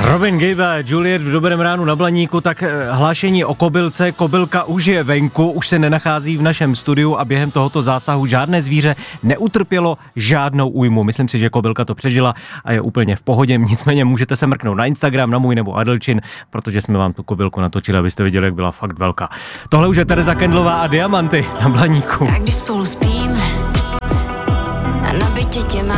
Robin Gibb a Juliet v Dobrém ránu na Blaníku, tak hlášení o kobylce. Kobylka už je venku, už se nenachází v našem studiu a během tohoto zásahu žádné zvíře neutrpělo žádnou újmu. Myslím si, že kobylka to přežila a je úplně v pohodě. Nicméně můžete se mrknout na Instagram, na můj nebo Adelčin, protože jsme vám tu kobylku natočili, abyste viděli, jak byla fakt velká. Tohle už je Tereza Kendlová a Diamanty na Blaníku. Tak když spolu spíme a na bytě tě mám.